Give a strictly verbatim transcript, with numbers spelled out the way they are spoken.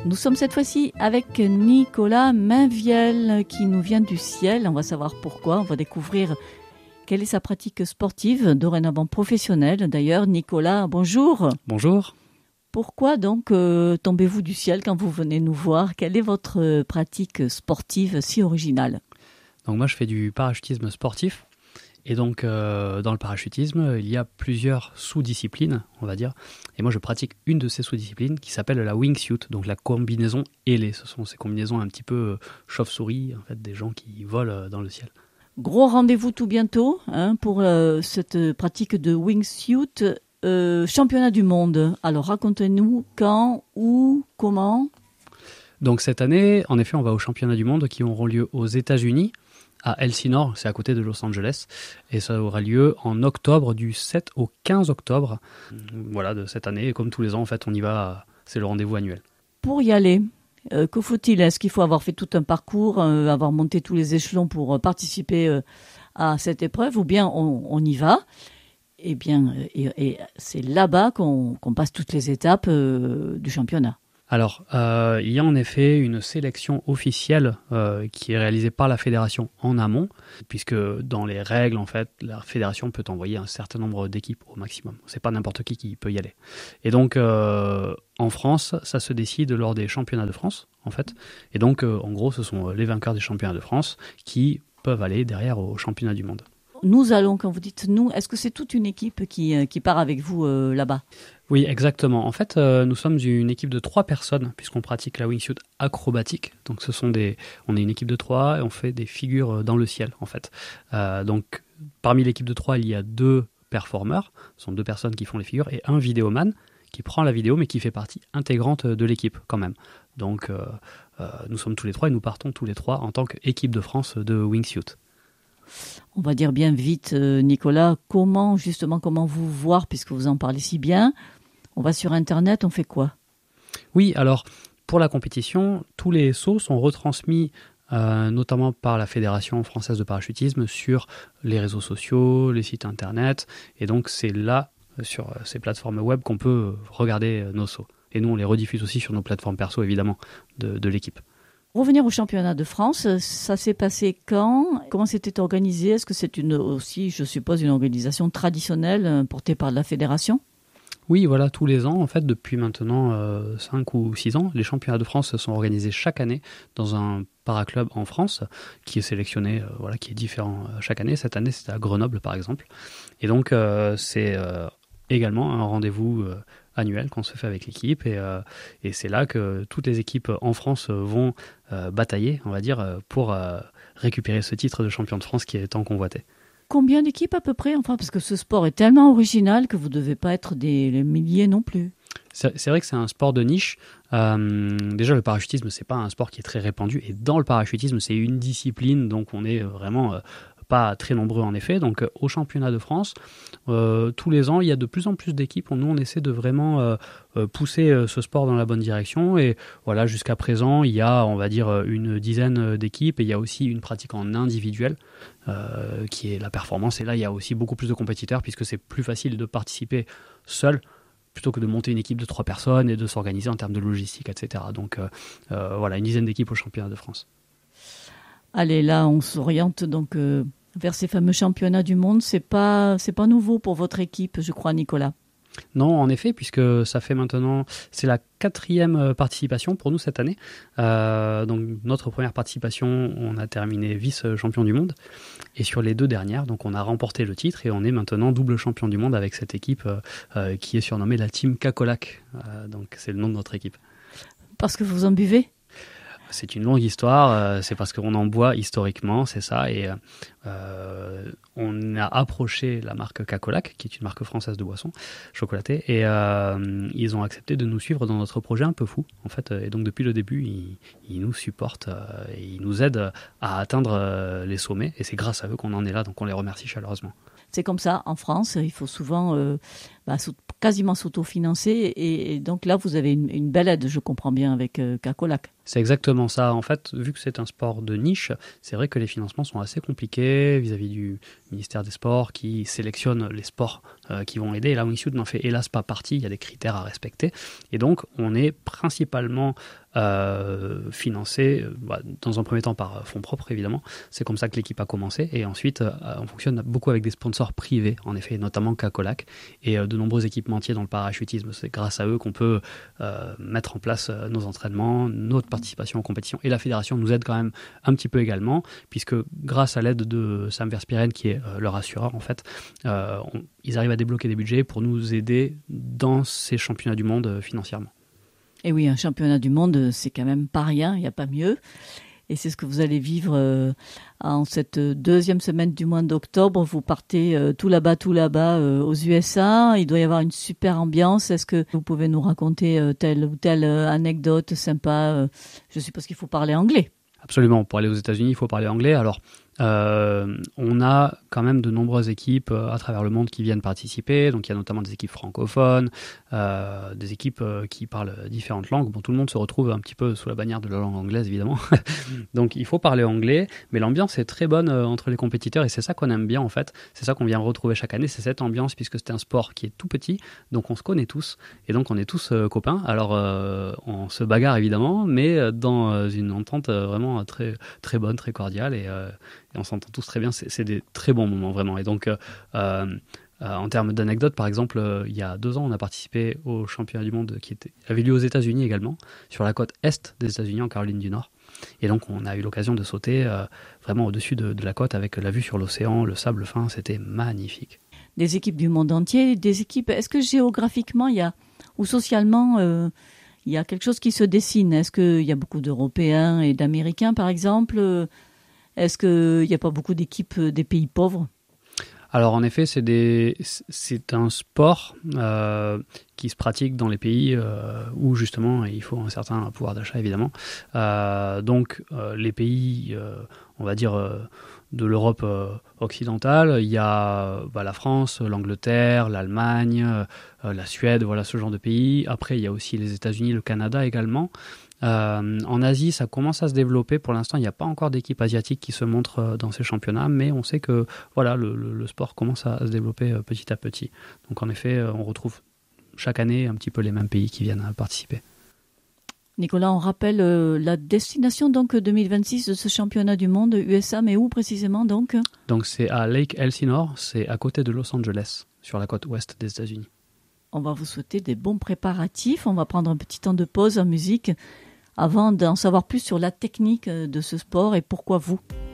Nous sommes cette fois-ci avec Nicolas Mainviel qui nous vient du ciel. On va savoir pourquoi, on va découvrir quelle est sa pratique sportive, dorénavant professionnelle. D'ailleurs, Nicolas, bonjour. Bonjour. Pourquoi donc euh, tombez-vous du ciel quand vous venez nous voir? Quelle est votre pratique sportive si originale? Donc moi je fais du parachutisme sportif. Et donc, euh, dans le parachutisme, il y a plusieurs sous-disciplines, on va dire. Et moi, je pratique une de ces sous-disciplines qui s'appelle la wingsuit, donc la combinaison ailée. Ce sont ces combinaisons un petit peu chauve-souris, en fait, des gens qui volent dans le ciel. Gros rendez-vous tout bientôt hein, pour euh, cette pratique de wingsuit. Euh, championnat du monde. Alors, racontez-nous quand, où, comment? Donc, cette année, en effet, on va aux championnats du monde qui auront lieu aux États-Unis. À Elsinore, c'est à côté de Los Angeles, et ça aura lieu en octobre, du sept au quinze octobre, voilà, de cette année. Et comme tous les ans, en fait, on y va, c'est le rendez-vous annuel. Pour y aller, euh, que faut-il? Est-ce qu'il faut avoir fait tout un parcours, euh, avoir monté tous les échelons pour euh, participer euh, à cette épreuve, ou bien on, on y va? Eh bien, et, et c'est là-bas qu'on, qu'on passe toutes les étapes euh, du championnat. Alors, euh, il y a en effet une sélection officielle euh, qui est réalisée par la fédération en amont, puisque dans les règles, en fait, la fédération peut envoyer un certain nombre d'équipes au maximum. C'est pas n'importe qui qui peut y aller. Et donc, euh, en France, ça se décide lors des championnats de France, en fait. Et donc, euh, en gros, ce sont les vainqueurs des championnats de France qui peuvent aller derrière aux championnats du monde. Nous allons, quand vous dites nous, est-ce que c'est toute une équipe qui, qui part avec vous euh, là-bas? Oui, exactement. En fait, euh, nous sommes une équipe de trois personnes, puisqu'on pratique la wingsuit acrobatique. Donc, ce sont des, on est une équipe de trois et on fait des figures dans le ciel, en fait. Euh, donc, parmi l'équipe de trois, il y a deux performeurs, ce sont deux personnes qui font les figures, et un vidéoman qui prend la vidéo, mais qui fait partie intégrante de l'équipe, quand même. Donc, euh, euh, nous sommes tous les trois et nous partons tous les trois en tant qu'équipe de France de wingsuit. On va dire bien vite, euh, Nicolas, comment justement, comment vous voir, puisque vous en parlez si bien? On va sur Internet, on fait quoi? Oui, alors, pour la compétition, tous les sauts sont retransmis euh, notamment par la Fédération française de parachutisme sur les réseaux sociaux, les sites Internet, et donc c'est là, sur ces plateformes web, qu'on peut regarder nos sauts. Et nous, on les rediffuse aussi sur nos plateformes perso, évidemment, de, de l'équipe. Revenir au championnat de France, ça s'est passé quand? Comment c'était organisé? Est-ce que c'est une, aussi, je suppose, une organisation traditionnelle portée par la fédération? Oui, voilà, tous les ans, en fait, depuis maintenant euh, cinq ou six ans, les championnats de France sont organisés chaque année dans un paraclub en France qui est sélectionné, euh, voilà, qui est différent euh, chaque année. Cette année, c'était à Grenoble, par exemple. Et donc, euh, c'est euh, également un rendez-vous euh, annuel qu'on se fait avec l'équipe et, euh, et c'est là que toutes les équipes en France vont euh, batailler, on va dire, pour euh, récupérer ce titre de champion de France qui est tant convoité. Combien d'équipes à peu près? Enfin, parce que ce sport est tellement original que vous ne devez pas être des milliers non plus. C'est, c'est vrai que c'est un sport de niche. Euh, déjà, le parachutisme, c'est pas un sport qui est très répandu. Et dans le parachutisme, c'est une discipline, donc on est vraiment... Euh, pas très nombreux en effet, donc euh, au championnat de France, euh, tous les ans il y a de plus en plus d'équipes. Nous on essaie de vraiment euh, euh, pousser euh, ce sport dans la bonne direction et voilà, jusqu'à présent il y a on va dire une dizaine d'équipes et il y a aussi une pratique en individuel euh, qui est la performance et là il y a aussi beaucoup plus de compétiteurs puisque c'est plus facile de participer seul plutôt que de monter une équipe de trois personnes et de s'organiser en termes de logistique, et cetera. Donc euh, euh, voilà, une dizaine d'équipes au championnat de France. Allez, là, on s'oriente donc euh, vers ces fameux championnats du monde. C'est pas, c'est pas nouveau pour votre équipe, je crois, Nicolas. Non, en effet, puisque ça fait maintenant, c'est la quatrième participation pour nous cette année. Euh, donc notre première participation, on a terminé vice-champion du monde. Et sur les deux dernières, donc on a remporté le titre et on est maintenant double champion du monde avec cette équipe euh, qui est surnommée la Team Cacolac. Euh, donc c'est le nom de notre équipe. Parce que vous en buvez ? C'est une longue histoire, euh, c'est parce qu'on en boit historiquement, c'est ça, et euh, on a approché la marque Cacolac, qui est une marque française de boissons chocolatées, et euh, ils ont accepté de nous suivre dans notre projet un peu fou, en fait, et donc depuis le début, ils, ils nous supportent, euh, et ils nous aident à atteindre euh, les sommets, et c'est grâce à eux qu'on en est là, donc on les remercie chaleureusement. C'est comme ça, en France, il faut souvent euh, bah, quasiment s'autofinancer. Et, et donc là, vous avez une, une belle aide, je comprends bien, avec euh, Cacolac. C'est exactement ça. En fait, vu que c'est un sport de niche, c'est vrai que les financements sont assez compliqués vis-à-vis du ministère des Sports qui sélectionne les sports euh, qui vont aider. Et la wingsuit n'en fait hélas pas partie, il y a des critères à respecter. Et donc, on est principalement euh, financé, euh, bah, dans un premier temps par fonds propres évidemment. C'est comme ça que l'équipe a commencé. Et ensuite, euh, on fonctionne beaucoup avec des sponsors privés, en effet, notamment Cacolac et euh, de nombreux équipementiers dans le parachutisme. C'est grâce à eux qu'on peut euh, mettre en place euh, nos entraînements, notre participation en compétition, et la fédération nous aide quand même un petit peu également, puisque grâce à l'aide de Sam Verspieren, qui est euh, leur assureur en fait, euh, on, ils arrivent à débloquer des budgets pour nous aider dans ces championnats du monde euh, financièrement. Et oui, un championnat du monde, c'est quand même pas rien, il n'y a pas mieux. Et c'est ce que vous allez vivre euh, en cette deuxième semaine du mois d'octobre. Vous partez euh, tout là-bas, tout là-bas euh, aux U S A. Il doit y avoir une super ambiance. Est-ce que vous pouvez nous raconter euh, telle ou telle euh, anecdote sympa euh, Je suppose qu'il faut parler anglais. Absolument. Pour aller aux États-Unis, il faut parler anglais. Alors, euh, on a quand même de nombreuses équipes euh, à travers le monde qui viennent participer. Donc, il y a notamment des équipes francophones, euh, des équipes euh, qui parlent différentes langues. Bon, tout le monde se retrouve un petit peu sous la bannière de la langue anglaise, évidemment. Donc, il faut parler anglais. Mais l'ambiance est très bonne euh, entre les compétiteurs et c'est ça qu'on aime bien, en fait. C'est ça qu'on vient retrouver chaque année. C'est cette ambiance, puisque c'est un sport qui est tout petit. Donc, on se connaît tous. Et donc, on est tous euh, copains. Alors, euh, on se bagarre, évidemment, mais dans euh, une entente euh, vraiment très, très bonne, très cordiale. Et, euh, et on s'entend tous très bien, c'est, c'est des très bons moments vraiment. Et donc, euh, euh, en termes d'anecdotes, par exemple, euh, il y a deux ans, on a participé au championnat du monde qui était, avait lieu aux États-Unis également, sur la côte est des États-Unis, en Caroline du Nord. Et donc, on a eu l'occasion de sauter euh, vraiment au-dessus de, de la côte avec la vue sur l'océan, le sable fin, c'était magnifique. Des équipes du monde entier, des équipes. Est-ce que géographiquement, il y a, ou socialement, euh, il y a quelque chose qui se dessine? Est-ce qu'il y a beaucoup d'Européens et d'Américains, par exemple? Est-ce qu'il n'y a pas beaucoup d'équipes des pays pauvres? Alors en effet, c'est, des, c'est un sport euh, qui se pratique dans les pays euh, où justement il faut un certain pouvoir d'achat évidemment. Euh, donc euh, les pays, euh, on va dire, euh, de l'Europe euh, occidentale, il y a bah, la France, l'Angleterre, l'Allemagne, euh, la Suède, voilà ce genre de pays. Après il y a aussi les États-Unis, le Canada également. Euh, en Asie, ça commence à se développer. Pour l'instant, il n'y a pas encore d'équipe asiatique qui se montre euh, dans ces championnats, mais on sait que voilà, le, le, le sport commence à se développer euh, petit à petit. Donc en effet, euh, on retrouve chaque année un petit peu les mêmes pays qui viennent participer. Nicolas, on rappelle euh, la destination donc deux mille vingt-six de ce championnat du monde U S A, mais où précisément donc? Donc c'est à Lake Elsinore, c'est à côté de Los Angeles, sur la côte ouest des États-Unis. On va vous souhaiter des bons préparatifs. On va prendre un petit temps de pause en musique avant d'en savoir plus sur la technique de ce sport et pourquoi vous.